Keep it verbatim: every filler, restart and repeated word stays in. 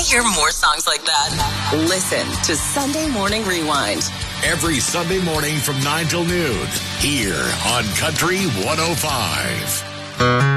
to hear more songs like that? Listen to Sunday Morning Rewind. Every Sunday morning from nine till noon here on Country one oh five.